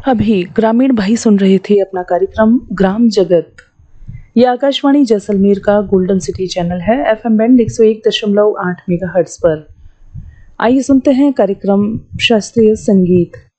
अभी ग्रामीण भाई सुन रहे थे अपना कार्यक्रम ग्राम जगत। ये आकाशवाणी जैसलमेर का गोल्डन सिटी चैनल है, FM बैंड 101.8 मेगाहर्ट्ज पर। आइए सुनते हैं कार्यक्रम शास्त्रीय संगीत।